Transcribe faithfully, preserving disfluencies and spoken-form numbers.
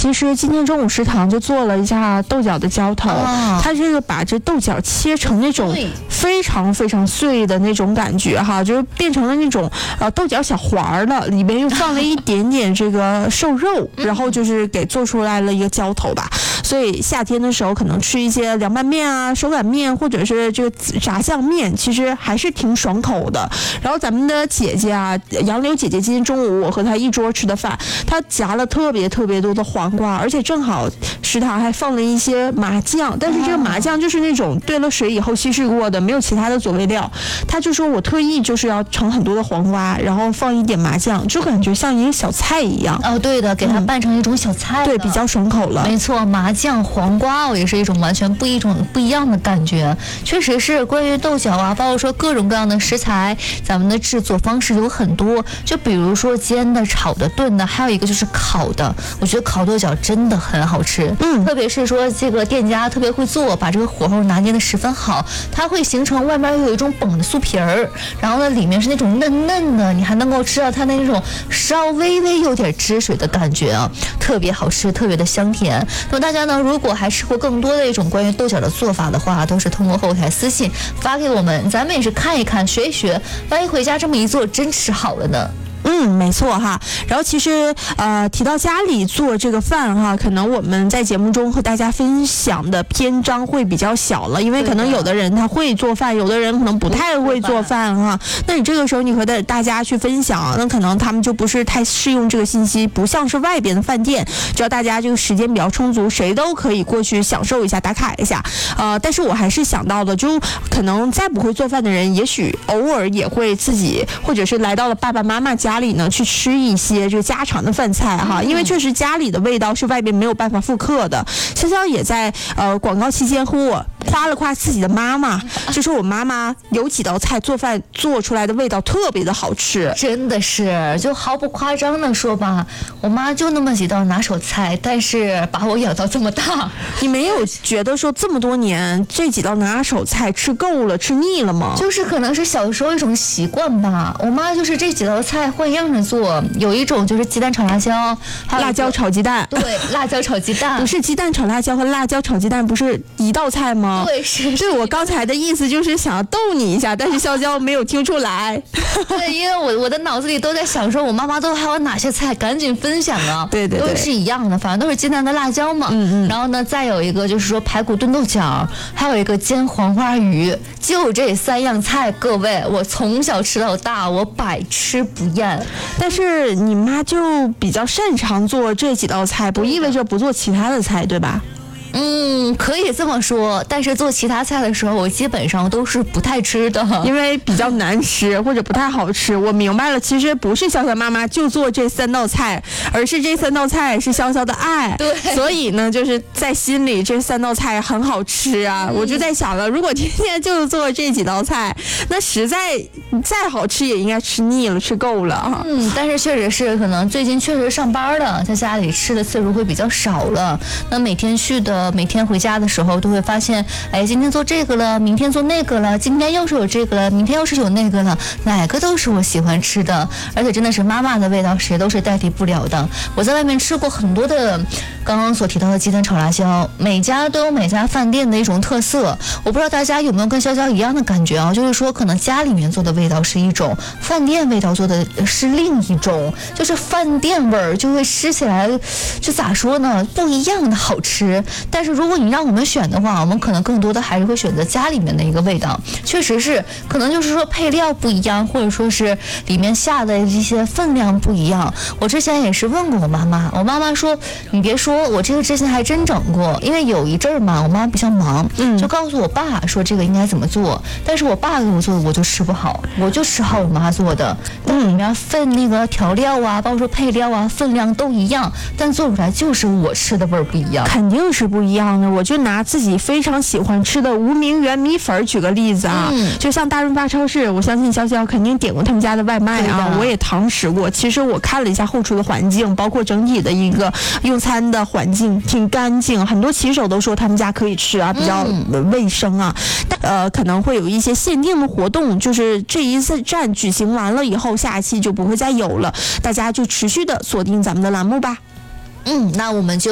其实今天中午食堂就做了一下豆角的浇头， 啊、 它这个把这豆角切成那种非常非常碎的那种感觉哈，就是变成了那种呃豆角小环了，里面又放了一点点这个瘦肉，然后就是给做出来了一个浇头吧。所以夏天的时候可能吃一些凉拌面啊、手擀面或者是这个炸酱面，其实还是挺爽口的。然后咱们的姐姐啊，杨柳姐姐今天中午我和她一桌吃的饭，她夹了特别特别多的黄瓜，而且正好食堂还放了一些麻酱，但是这个麻酱就是那种兑了水以后稀释过的，没有其他的佐味料。她就说我特意就是要盛很多的黄瓜，然后放一点麻酱，就感觉像一个小菜一样。 哦，对的，给它拌成一种小菜、嗯， 对，比较爽口了。 没错，麻酱黄瓜哦，也是一种完全不一种不一样的感觉。确实是关于豆角啊，包括说各种各样的食材，咱们的制作方式有很多。就比如说煎的、炒的、炖的，还有一个就是烤的。我觉得烤豆角真的很好吃， 嗯， 特别是说这个店家特别会做，把这个火候拿捏的十分好，它会形成外面有一种绷的酥皮儿，然后呢里面是那种嫩嫩的，你还能够吃到它的那种稍微微有点汁水的感觉啊，特别好吃，特别的香甜。那么大家呢，如果还吃过更多的一种关于豆角的做法的话，都是通过后台私信发给我们，咱们也是看一看学一学，万一回家这么一做真吃好了呢。 嗯，没错哈。然后其实呃提到家里做这个饭哈，可能我们在节目中和大家分享的篇章会比较小了，因为可能有的人他会做饭，有的人可能不太会做饭哈。那你这个时候你和大家去分享，那可能他们就不是太适用这个信息，不像是外边的饭店，只要大家这个时间比较充足，谁都可以过去享受一下、打卡一下。呃，但是我还是想到的，就可能再不会做饭的人，也许偶尔也会自己，或者是来到了爸爸妈妈家。家里呢去吃一些这个家常的饭菜哈，因为确实家里的味道是外边没有办法复刻的。潇潇也在呃广告期间和我夸了夸自己的妈妈，就说我妈妈有几道菜做饭做出来的味道特别的好吃， 真的是就毫不夸张的说吧，我妈就那么几道拿手菜，但是把我养到这么大。 你没有觉得说这么多年这几道拿手菜吃够了、吃腻了吗？ 就是可能是小时候一种习惯吧，我妈就是这几道菜换样着做，有一种就是鸡蛋炒辣椒，还有辣椒炒鸡蛋。 对，辣椒炒鸡蛋。 不是鸡蛋炒辣椒和辣椒炒鸡蛋不是一道菜吗？ 对，是。 对，我刚才的意思就是想要逗你一下，但是潇潇没有听出来。 对，因为我我的脑子里都在想说，我妈妈都还有哪些菜，赶紧分享啊。 对对对， 都是一样的，反正都是鸡蛋跟辣椒嘛。 嗯嗯。 然后呢，再有一个就是说排骨炖豆角，还有一个煎黄花鱼，就这三样菜，各位，我从小吃到大，我百吃不厌。 但是你妈就比较擅长做这几道菜，不意味着不做其他的菜，对吧？ 嗯，可以这么说，但是做其他菜的时候，我基本上都是不太吃的， 因为比较难吃或者不太好吃。我明白了，其实不是潇潇妈妈就做这三道菜，而是这三道菜是潇潇的爱。 对， 所以呢，就是在心里这三道菜很好吃啊。嗯、我就在想了，如果天天就做这几道菜，那实在再好吃也应该吃腻了、吃够了哈。 嗯，但是确实是可能最近确实上班了，在家里吃的次数会比较少了。那每天去的。每天回家的时候都会发现，哎，今天做这个了，明天做那个了，今天又是有这个了，明天又是有那个了，哪个都是我喜欢吃的，而且真的是妈妈的味道，谁都是代替不了的。我在外面吃过很多的，刚刚所提到的鸡蛋炒辣椒，每家都有每家饭店的一种特色。我不知道大家有没有跟潇潇一样的感觉啊？就是说，可能家里面做的味道是一种，饭店味道做的是另一种，就是饭店味儿就会吃起来，就咋说呢，不一样的好吃。但是如果你让我们选的话，我们可能更多的还是会选择家里面的一个味道。确实是，可能就是说配料不一样，或者说是里面下的一些分量不一样。我之前也是问过我妈妈，我妈妈说，你别说，我这个之前还真整过，因为有一阵儿嘛，我妈比较忙，嗯，就告诉我爸说这个应该怎么做。但是我爸给我做的我就吃不好，我就吃好我妈做的，但里面分那个调料啊，包括说配料啊，分量都一样，但做出来就是我吃的味儿不一样， 肯定是不一样的。我就拿自己非常喜欢吃的无名圆米粉举个例子啊，嗯、就像大润发超市，我相信潇潇肯定点过他们家的外卖啊，我也堂食过。其实我看了一下后厨的环境，包括整体的一个用餐的环境挺干净，很多骑手都说他们家可以吃啊，比较卫生啊。但呃，可能会有一些限定的活动，就是这一次站举行完了以后，下一期就不会再有了，大家就持续的锁定咱们的栏目吧。 嗯，那我们就。